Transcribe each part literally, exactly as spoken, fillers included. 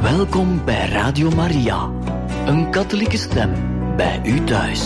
Welkom bij Radio Maria, een katholieke stem bij u thuis.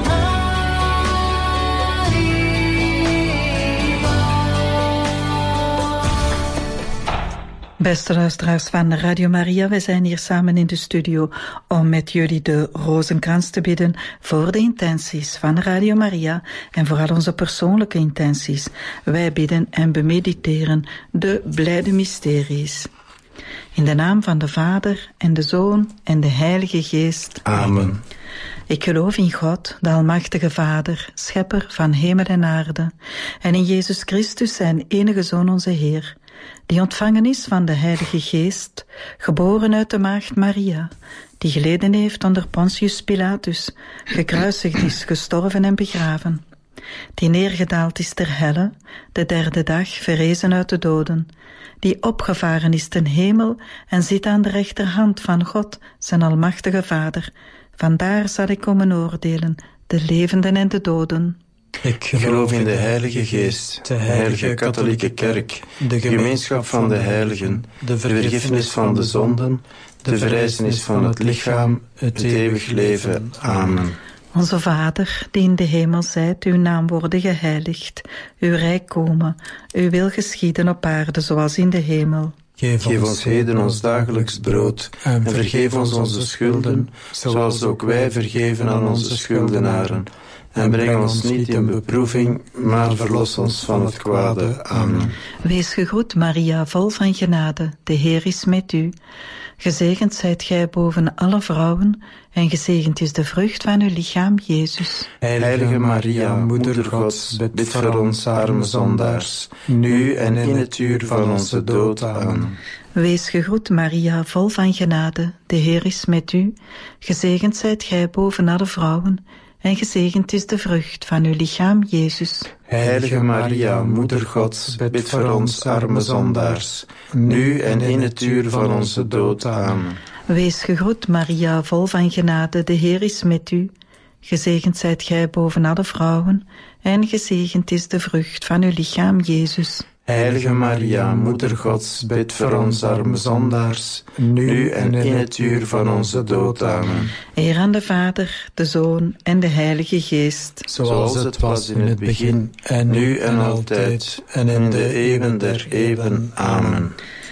Beste luisteraars van Radio Maria, wij zijn hier samen in de studio om met jullie de rozenkrans te bidden voor de intenties van Radio Maria en voor al onze persoonlijke intenties. Wij bidden en bemediteren de blijde mysteries. In de naam van de Vader en de Zoon en de Heilige Geest. Amen. Ik geloof in God, de Almachtige Vader, Schepper van hemel en aarde, en in Jezus Christus, zijn enige Zoon, onze Heer, die ontvangen is van de Heilige Geest, geboren uit de maagd Maria, die geleden heeft onder Pontius Pilatus, gekruisigd is, gestorven en begraven, die neergedaald is ter helle, de derde dag verrezen uit de doden, die opgevaren is ten hemel en zit aan de rechterhand van God, zijn Almachtige Vader. Vandaar zal ik komen oordelen, de levenden en de doden. Ik geloof in de Heilige Geest, de Heilige Katholieke Kerk, de gemeenschap van de heiligen, de vergiffenis van de zonden, de verrijzenis van het lichaam, het eeuwig leven. Amen. Onze Vader, die in de hemel zijt, uw naam worden geheiligd, uw rijk komen, uw wil geschieden op aarde zoals in de hemel. Geef, Geef ons heden ons dagelijks brood en vergeef ons onze schulden, zoals ook wij vergeven aan onze schuldenaren. En breng ons niet in beproeving, maar verlos ons van het kwade. Amen. Wees gegroet, Maria, vol van genade. De Heer is met u. Gezegend zijt gij boven alle vrouwen, en gezegend is de vrucht van uw lichaam, Jezus. Heilige Maria, Moeder Gods, bid voor ons arme zondaars, nu en in het uur van onze dood. Amen. Wees gegroet, Maria, vol van genade. De Heer is met u. Gezegend zijt gij boven alle vrouwen, en gezegend is de vrucht van uw lichaam, Jezus. Heilige Maria, Moeder Gods, bid voor ons arme zondaars, nu en in het uur van onze dood. Amen. Wees gegroet, Maria, vol van genade. De Heer is met u. Gezegend zijt gij boven alle vrouwen, en gezegend is de vrucht van uw lichaam, Jezus. Heilige Maria, Moeder Gods, bid voor ons arme zondaars, nu en in het uur van onze dood. Amen. Eer aan de Vader, de Zoon en de Heilige Geest. Zoals het was in het begin, en nu en altijd, en in de eeuwen der eeuwen. Amen.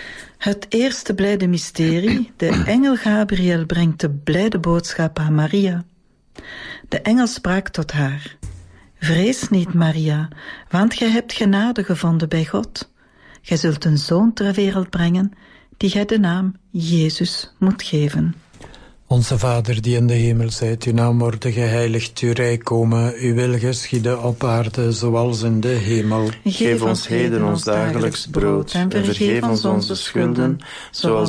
Het eerste blijde mysterie, de engel Gabriel brengt de blijde boodschap aan Maria. De engel sprak tot haar: Vrees niet, Maria, want gij hebt genade gevonden bij God. Gij zult een zoon ter wereld brengen, die gij de naam Jezus moet geven. Onze Vader die in de hemel zijt, uw naam worden geheiligd, uw rijk komen, uw wil geschieden op aarde zoals in de hemel. Geef ons heden ons dagelijks brood en vergeef ons onze schulden, zoals